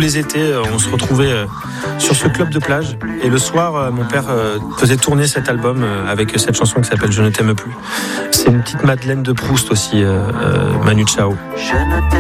les étés, on se retrouvait sur ce club de plage. Et le soir, mon père faisait tourner cet album avec cette chanson qui s'appelle Je ne t'aime plus. C'est une petite Madeleine de Proust aussi, Manu Chao.